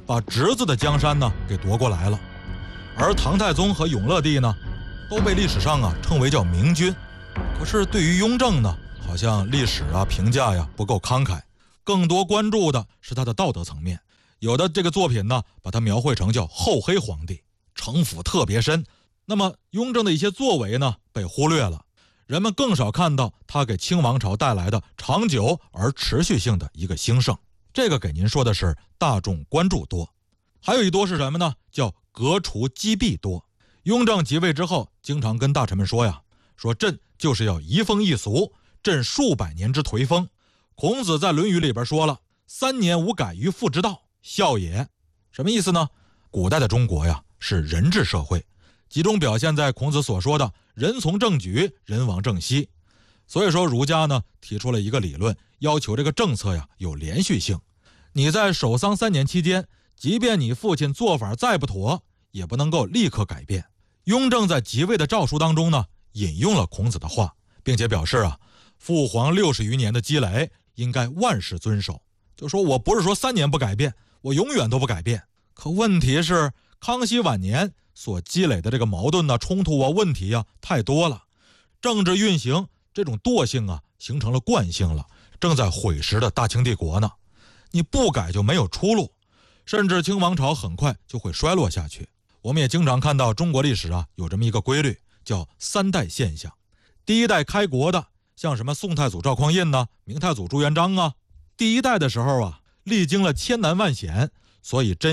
把侄子的江山呢给夺过来了。而唐太宗和永乐帝呢，都被历史上称为叫明君。可是对于雍正呢，好像历史评价不够慷慨，更多关注的是他的道德层面。有的这个作品呢，把他描绘成叫厚黑皇帝，城府特别深。那么雍正的一些作为呢，被忽略了，人们更少看到他给清王朝带来的长久而持续性的一个兴盛。这个给您说的是大众关注多。还有一多是什么呢？叫革除积弊多。雍正即位之后，经常跟大臣们说朕就是要移风易俗，朕数百年之颓风。孔子在《论语》里边说了，3年无改于父之道，孝也。什么意思呢？古代的中国是人治社会，集中表现在孔子所说的人从政举，人亡政息。所以说儒家呢提出了一个理论，要求这个政策有连续性。你在守丧3年期间，即便你父亲做法再不妥，也不能够立刻改变。雍正在即位的诏书当中呢，引用了孔子的话，并且表示父皇60余年的积累应该万事遵守。就说我不是说3年不改变，我永远都不改变。可问题是康熙晚年所积累的这个矛盾冲突问题太多了，政治运行这种惰性形成了惯性了，正在毁蚀的大清帝国呢。你不改就没有出路，甚至清王朝很快就会衰落下去。我们也经常看到中国历史有这么一个规律，叫3代现象。第一代开国的，像什么宋太祖赵匡胤明太祖朱元璋第一代的时候历经了千难万险，所以真